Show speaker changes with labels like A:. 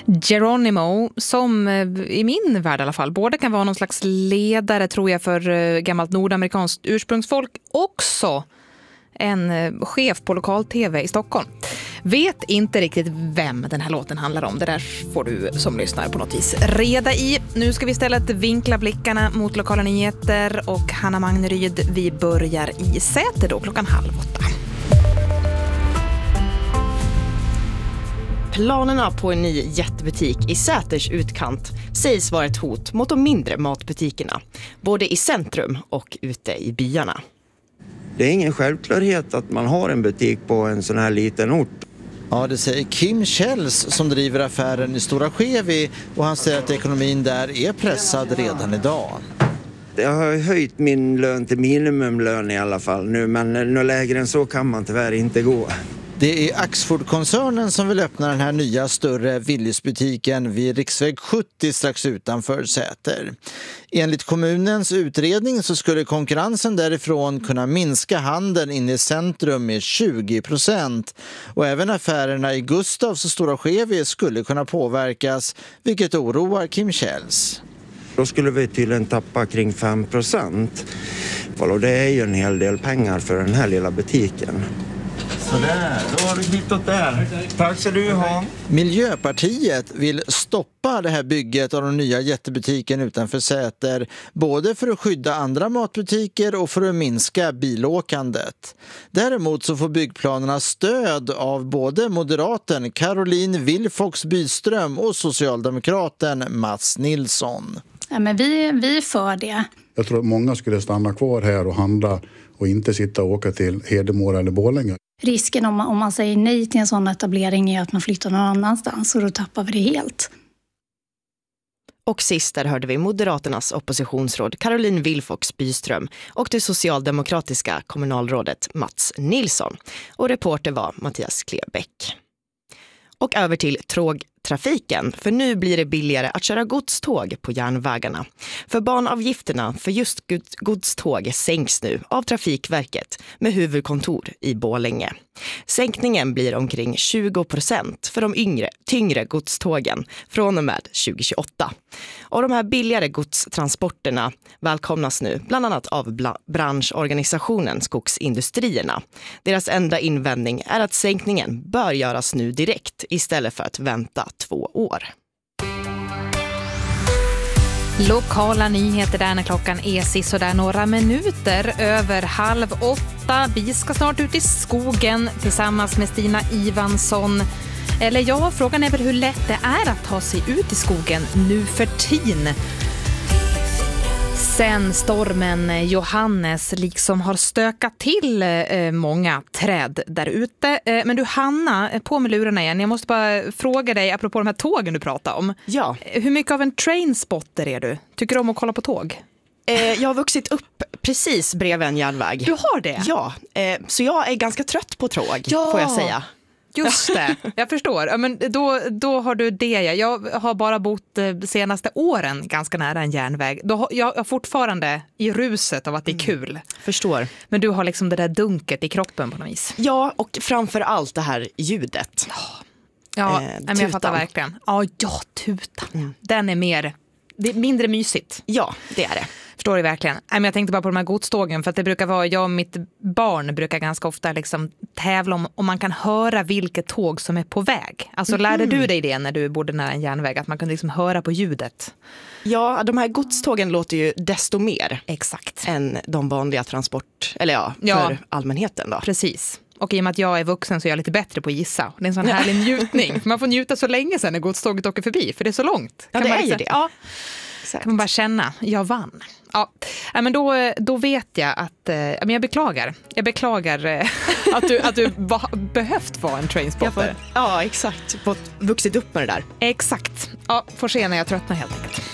A: Geronimo, som i min värld i alla fall både kan vara någon slags ledare, tror jag, för gammalt nordamerikanskt ursprungsfolk, också en chef på lokal-tv i Stockholm. Vet inte riktigt vem den här låten handlar om. Det där får du som lyssnar på något vis reda i. Nu ska vi istället vinkla blickarna mot lokala nyheter och Hanna Magneryd, vi börjar i Säter då 7:30.
B: Planerna på en ny jättebutik i Säters utkant sägs vara ett hot mot de mindre matbutikerna, både i centrum och ute i byarna.
C: Det är ingen självklarhet att man har en butik på en sån här liten ort.
D: Ja, det säger Kim Kjells som driver affären i Stora Skevi, och han säger att ekonomin där är pressad redan idag.
C: Jag har höjt min lön till minimumlön i alla fall nu, men något lägre än så kan man tyvärr inte gå.
D: Det är Axfood-koncernen som vill öppna den här nya större Willys-butiken vid riksväg 70 strax utanför Säter. Enligt kommunens utredning så skulle konkurrensen därifrån kunna minska handeln in i centrum med 20%. Och även affärerna i Gustavs och Stora Skevi skulle kunna påverkas, vilket oroar Kim Kjells.
C: Då skulle vi tydligen tappa kring 5%. Och det är ju en hel del pengar för den här lilla butiken. Sådär, då har du kvittot där. Tack ska du ha.
D: Miljöpartiet vill stoppa det här bygget av den nya jättebutiken utanför Säter, både för att skydda andra matbutiker och för att minska bilåkandet. Däremot så får byggplanerna stöd av både moderaten Caroline Wilfox Byström och socialdemokraten Mats Nilsson.
E: Ja, men vi är för det.
F: Jag tror att många skulle stanna kvar här och handla och inte sitta och åka till Hedemora eller Borlänge.
E: Risken om man säger nej till en sån etablering är att man flyttar någon annanstans, och då tappar vi det helt.
B: Och sist där hörde vi Moderaternas oppositionsråd Caroline Wilfox Byström och det socialdemokratiska kommunalrådet Mats Nilsson. Och reporter var Mattias Klerbäck. Och över till tågtrafiken, för nu blir det billigare att köra godståg på järnvägarna. För banavgifterna för just godståg sänks nu av Trafikverket med huvudkontor i Borlänge. Sänkningen blir omkring 20% för de tyngre godstågen från och med 2028. Och de här billigare godstransporterna välkomnas nu bland annat av branschorganisationen Skogsindustrierna. Deras enda invändning är att sänkningen bör göras nu direkt istället för att vänta 2 år.
A: Lokala nyheter där när klockan är sisådär några minuter över 7:30. Vi ska snart ut i skogen tillsammans med Stina Ivansson. Eller ja, frågan är väl hur lätt det är att ta sig ut i skogen nu för tiden. Sen stormen Johannes liksom har stökat till många träd där ute. Men du Hanna, på med lurarna igen. Jag måste bara fråga dig apropå de här tågen du pratade om.
B: Ja.
A: Hur mycket av en trainspotter är du? Tycker du om att kolla på tåg?
B: Jag har vuxit upp precis bredvid en järnväg.
A: Du har det?
B: Ja, så jag är ganska trött på tåg, får jag säga.
A: Just det, jag förstår. Ja, men då har du det. Jag har bara bott de senaste åren ganska nära en järnväg. Jag är fortfarande i ruset av att det är kul.
B: Förstår.
A: Men du har liksom det där dunket i kroppen på något vis.
B: Ja, och framför allt det här ljudet.
A: Ja, men jag fattar verkligen. Ja, tutan. Den är mindre mysigt.
B: Ja, det är det.
A: Förstår du verkligen? Men jag tänkte bara på de här godstågen, för att det brukar vara, jag och mitt barn brukar ganska ofta liksom tävla om man kan höra vilket tåg som är på väg. Alltså lärde du dig det när du bodde nära en järnväg, att man kunde liksom höra på ljudet?
B: Ja, de här godstågen låter ju desto mer
A: exakt
B: än de vanliga för allmänheten då.
A: Precis. Och i och med att jag är vuxen så är jag lite bättre på att gissa. Det är en sån härlig njutning. Man får njuta så länge sen när godståget åker förbi, för det är så långt.
B: Ja, det är ju det.
A: Ja. Kan man bara känna, jag vann. Ja, men då vet jag att men jag beklagar att du behövt vara en trainspotter.
B: Ja, exakt. Vuxit upp med det där.
A: Exakt. Ja, får se när jag tröttnar helt enkelt.